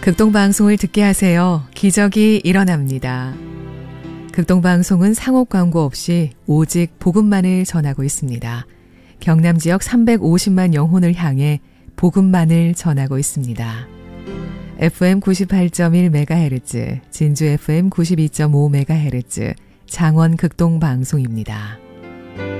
극동방송을 듣게 하세요. 기적이 일어납니다. 극동방송은 상업 광고 없이 오직 복음만을 전하고 있습니다. 경남 지역 350만 영혼을 향해 복음만을 전하고 있습니다. FM 98.1MHz, 진주 FM 92.5MHz, 장원 극동방송입니다.